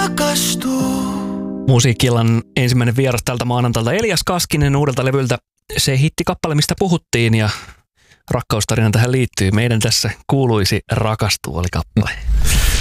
rakastuu. Musiikkiillan ensimmäinen vieras tältä maanantalta Elias Kaskinen uudelta levyltä. Se hittikappale, mistä puhuttiin ja rakkaustarina tähän liittyy. Meidän tässä kuuluisi rakastua oli kappale.